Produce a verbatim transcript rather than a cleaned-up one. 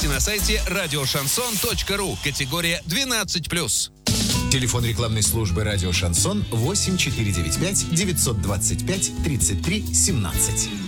Подробности на сайте радиошансон точка ру. Категория двенадцать плюс. Телефон рекламной службы «Радио Шансон» восемь четыре девять пять девятьсот двадцать пять тридцать три семнадцать.